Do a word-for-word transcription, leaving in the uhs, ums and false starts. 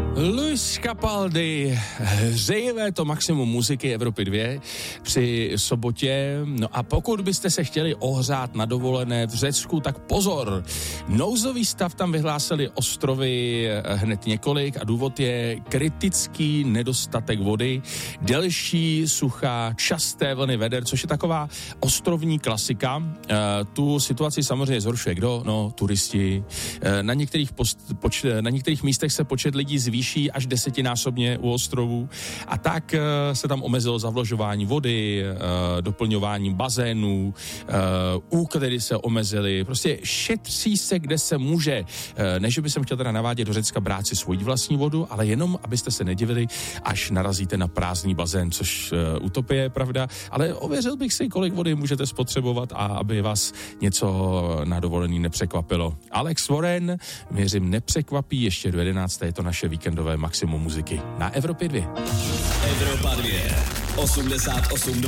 Luis Capaldi, hřejivé to maximum muziky Evropy dva při sobotě. No a pokud byste se chtěli ohřát na dovolené v Řecku, tak pozor, nouzový stav tam vyhlásili ostrovy hned několik a důvod je kritický nedostatek vody, delší, suchá, časté vlny veder, což je taková ostrovní klasika. E, tu situaci samozřejmě zhoršuje kdo? No, turisti. E, na některých, post, poč, na některých místech se počet lidí zvýší až desetinásobně u ostrovů a tak uh, se tam omezilo zavlažování vody, uh, doplňování bazénů, uh, úklady se omezily, prostě šetří se, kde se může. Uh, ne, že by jsem chtěl teda navádět do Řecka brát si svoji vlastní vodu, ale jenom, abyste se nedivili, až narazíte na prázdný bazén, což uh, utopie, pravda, ale ověřil bych si, kolik vody můžete spotřebovat a aby vás něco na dovolený nepřekvapilo. Alex Warren, věřím, nepřekvapí, ještě do jedenácté je to naše víkendové maximum muziky na Evropě dva. Evropa dva, osmdesát osm